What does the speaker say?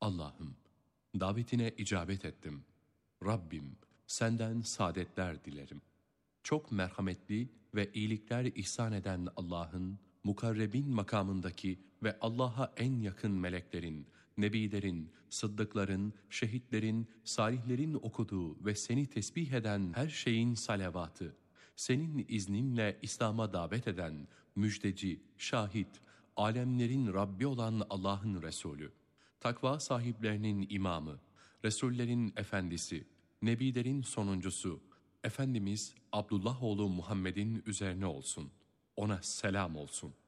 Allah'ım, davetine icabet ettim. Rabbim, senden saadetler dilerim. Çok merhametli ve iyilikler ihsan eden Allah'ın, mukarrebin makamındaki ve Allah'a en yakın meleklerin, nebilerin, sıddıkların, şehitlerin, salihlerin okuduğu ve seni tesbih eden her şeyin salavatı, senin izninle İslam'a davet eden, müjdeci, şahit, alemlerin Rabbi olan Allah'ın Resulü, takva sahiplerinin imamı, Resullerin efendisi, nebilerin sonuncusu, Efendimiz Abdullah oğlu Muhammed'in üzerine olsun. Ona selam olsun.